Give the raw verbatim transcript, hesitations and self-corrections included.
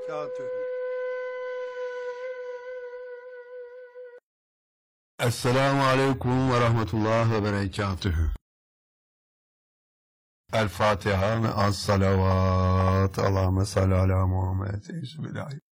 وبركاته. Esselamu Aleyküm ve Rahmetullah ve Berekatühü. El Fatiha ve az salavat. Allahümme salli ala Muhammed. Bismillahirrahmanirrahim.